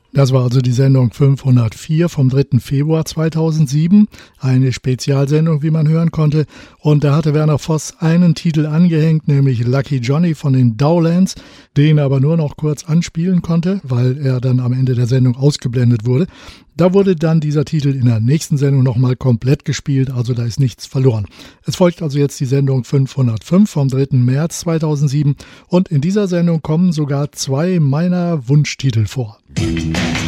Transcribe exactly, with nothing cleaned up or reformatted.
Das war also die Sendung fünfhundertvier vom dritten Februar zweitausendsieben, eine Spezialsendung, wie man hören konnte. Und da hatte Werner Voss einen Titel angehängt, nämlich Lucky Johnny von den Dowlands, den er aber nur noch kurz anspielen konnte, weil er dann am Ende der Sendung ausgeblendet wurde. Da wurde dann dieser Titel in der nächsten Sendung nochmal komplett gespielt, also da ist nichts verloren. Es folgt also jetzt die Sendung fünfhundertfünf vom dritten März zweitausendsieben und in dieser Sendung kommen sogar zwei meiner Wunschtitel vor.